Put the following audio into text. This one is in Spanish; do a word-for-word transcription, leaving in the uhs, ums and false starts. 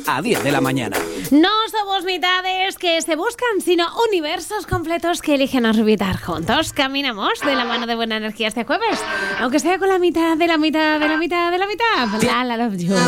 a diez de la mañana. No somos mitades que se buscan, sino universos completos que eligen orbitar juntos. Caminamos de la mano de buena energía este jueves, aunque sea con la mitad de la mitad de la mitad de la mitad. La la love you.